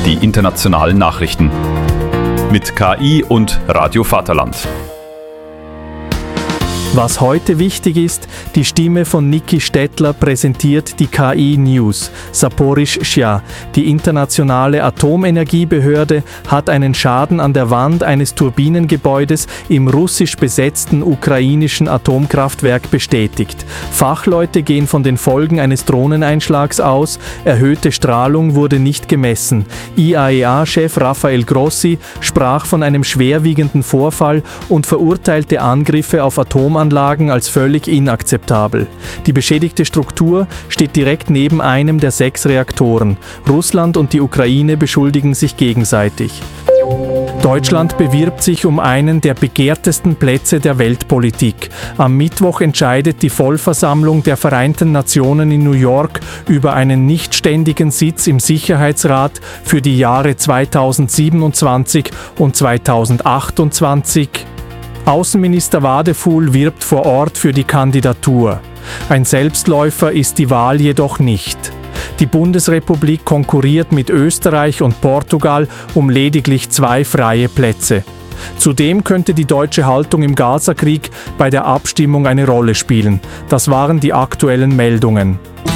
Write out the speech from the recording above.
die internationalen Nachrichten. Mit KI und Radio Vaterland. Was heute wichtig ist, die Stimme von Niki Stettler präsentiert die KI News. Saporischschja, die internationale Atomenergiebehörde, hat einen Schaden an der Wand eines Turbinengebäudes im russisch besetzten ukrainischen Atomkraftwerk bestätigt. Fachleute gehen von den Folgen eines Drohneneinschlags aus. Erhöhte Strahlung wurde nicht gemessen. IAEA-Chef Rafael Grossi sprach von einem schwerwiegenden Vorfall und verurteilte Angriffe auf Atomanlagen als völlig inakzeptabel. Die beschädigte Struktur steht direkt neben einem der 6 Reaktoren. Russland und die Ukraine beschuldigen sich gegenseitig. Deutschland bewirbt sich um einen der begehrtesten Plätze der Weltpolitik. Am Mittwoch entscheidet die Vollversammlung der Vereinten Nationen in New York über einen nichtständigen Sitz im Sicherheitsrat für die Jahre 2027 und 2028. Außenminister Wadefuhl wirbt vor Ort für die Kandidatur. Ein Selbstläufer ist die Wahl jedoch nicht. Die Bundesrepublik konkurriert mit Österreich und Portugal um lediglich 2 freie Plätze. Zudem könnte die deutsche Haltung im Gazakrieg bei der Abstimmung eine Rolle spielen. Das waren die aktuellen Meldungen.